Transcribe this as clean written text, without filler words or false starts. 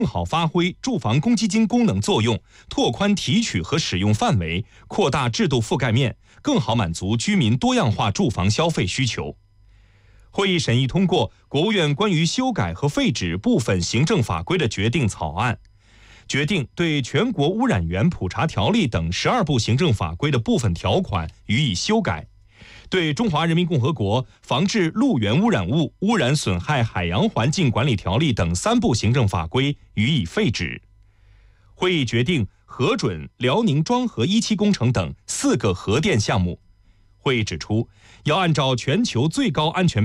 更好发挥住房公积金功能作用，拓宽提取和使用范围，扩大制度覆盖面，更好满足居民多样化住房消费需求。会议审议通过国务院关于修改和废止部分行政法规的决定草案，决定对全国污染源普查条例等12部行政法规的部分条款予以修改，对中华人民共和国防治陆源污染物污染损害海洋环境管理条例等3部行政法规予以废止。会议决定核准辽宁庄河1期工程等4个核电项目。会议指出，要按照全球最高安全